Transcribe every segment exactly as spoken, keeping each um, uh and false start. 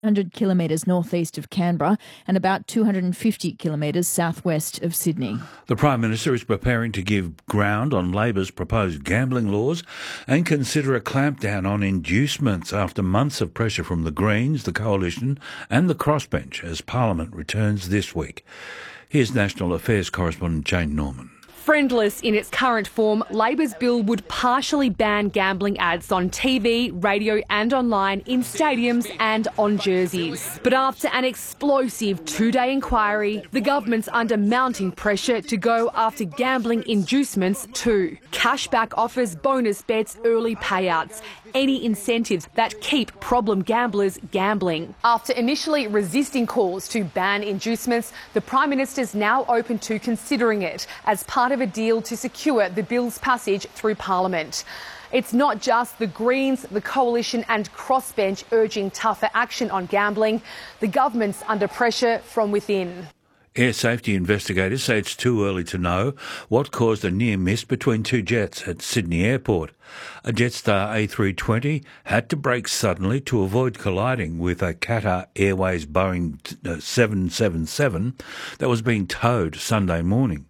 one hundred kilometres northeast of Canberra and about two hundred fifty kilometres southwest of Sydney. The Prime Minister is preparing to give ground on Labor's proposed gambling laws and consider a clampdown on inducements after months of pressure from the Greens, the Coalition and the Crossbench as Parliament returns this week. Here's National Affairs correspondent Jane Norman. Friendless in its current form, Labor's bill would partially ban gambling ads on T V, radio and online, in stadiums and on jerseys. But after an explosive two-day inquiry, the government's under mounting pressure to go after gambling inducements too. Cashback offers, bonus bets, early payouts, any incentives that keep problem gamblers gambling. After initially resisting calls to ban inducements, the Prime Minister's now open to considering it as part of a deal to secure the bill's passage through Parliament. It's not just the Greens, the Coalition and Crossbench urging tougher action on gambling. The government's under pressure from within. Air safety investigators say it's too early to know what caused a near miss between two jets at Sydney Airport. A Jetstar A three twenty had to brake suddenly to avoid colliding with a Qatar Airways Boeing seven seventy-seven that was being towed Sunday morning.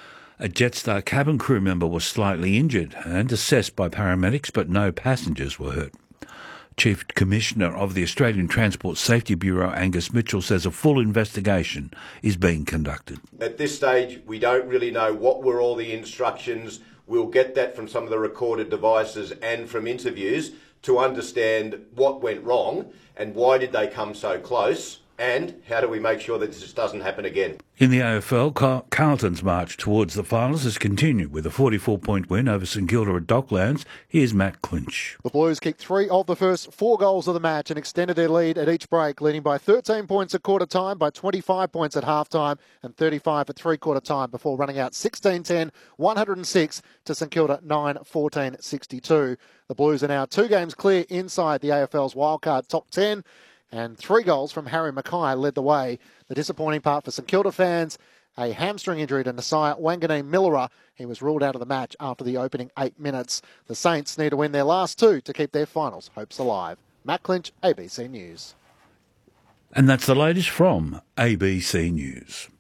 A Jetstar cabin crew member was slightly injured and assessed by paramedics, but no passengers were hurt. Chief Commissioner of the Australian Transport Safety Bureau, Angus Mitchell, says a full investigation is being conducted. At this stage, we don't really know what were all the instructions. We'll get that from some of the recorded devices and from interviews to understand what went wrong and why did they come so close and how do we make sure that this doesn't happen again. In the A F L, Car- Carlton's march towards the finals has continued with a forty-four point win over St Kilda at Docklands. Here's Matt Clinch. The Blues kicked three of the first four goals of the match and extended their lead at each break, leading by thirteen points at quarter time, by twenty-five points at half time and thirty-five at three-quarter time before running out sixteen ten, one hundred six to St Kilda nine fourteen sixty-two. The Blues are now two games clear inside the A F L's wildcard top ten. And three goals from Harry Mackay led the way. The disappointing part for St Kilda fans, a hamstring injury to Nasiah Wanganeen-Millera. He was ruled out of the match after the opening eight minutes. The Saints need to win their last two to keep their finals hopes alive. Matt Clinch, A B C News. And that's the latest from A B C News.